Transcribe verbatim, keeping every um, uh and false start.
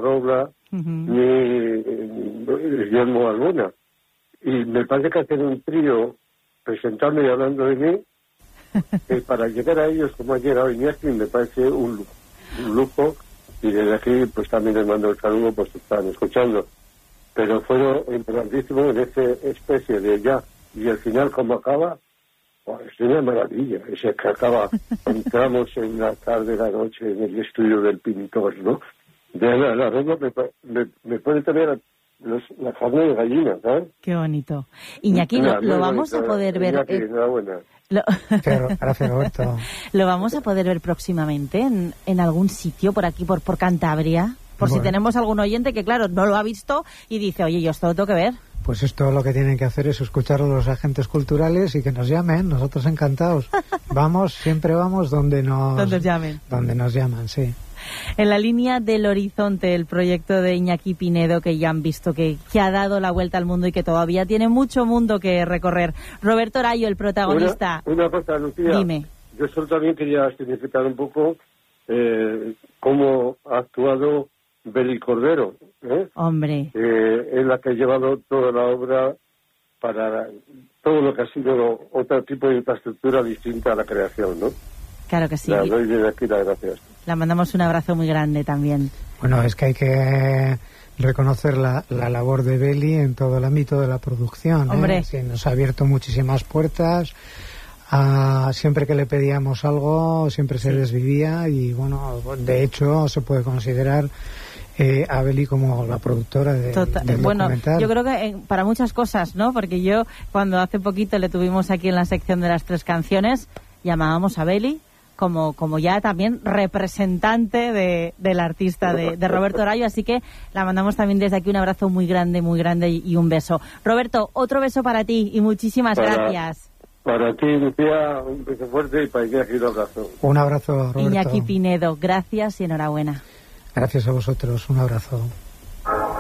Dobla, uh-huh. ni Guillermo Albona. Y me parece que hacen un trío presentando y hablando de mí, eh, para llegar a ellos como ha llegado Iñaki, me parece un, un lujo, y desde aquí pues también les mando el saludo, pues están escuchando. Pero fueron importantísimos en esa especie de ya, y el final como acaba, oh, es una maravilla, ese que acaba, entramos en la tarde, la noche, en el estudio del pintor, ¿no? De la, la regla me, me, me puede tener los, la carne de gallina, ¿sabes? Qué bonito. Iñaki, lo, lo vamos a poder ver... Iñaki, eh, enhorabuena. Lo... Gracias, Roberto. ¿Lo vamos a poder ver próximamente en, en algún sitio por aquí, por, por Cantabria? Por bueno. Si tenemos algún oyente que, claro, no lo ha visto y dice, oye, yo esto lo tengo que ver. Pues esto lo que tienen que hacer es escuchar a los agentes culturales y que nos llamen, nosotros encantados. Vamos, siempre vamos donde nos, donde nos llamen. Donde nos llaman, sí. En la línea del horizonte, el proyecto de Iñaki Pinedo, que ya han visto que, que ha dado la vuelta al mundo y que todavía tiene mucho mundo que recorrer. Roberto Arayo, el protagonista. Una, una cosa, Lucía. Dime. Yo solo también quería significar un poco eh, cómo ha actuado Beli Cordero, ¿eh? Hombre. Eh, es la que ha llevado toda la obra para todo lo que ha sido otro tipo de infraestructura distinta a la creación, ¿no? Claro que sí. Le doy desde aquí las gracias. La mandamos un abrazo muy grande también. Bueno, es que hay que reconocer la, la labor de Beli en todo el ámbito de la producción. Hombre. ¿eh? Sí, nos ha abierto muchísimas puertas. Ah, siempre que le pedíamos algo, siempre se sí. desvivía y, bueno, de hecho, se puede considerar eh, a Beli como la productora de, Total. del bueno, documental. Yo creo que eh, para muchas cosas, ¿no? Porque yo, cuando hace poquito le tuvimos aquí en la sección de las tres canciones, llamábamos a Beli como como ya también representante de, del artista de, de Roberto Arayo, así que la mandamos también desde aquí un abrazo muy grande, muy grande y, y un beso. Roberto, otro beso para ti y muchísimas para, gracias. Para ti, Lucía, un beso fuerte y para Iñaki un abrazo. Un abrazo, Roberto. Iñaki Pinedo, gracias y enhorabuena. Gracias a vosotros, un abrazo.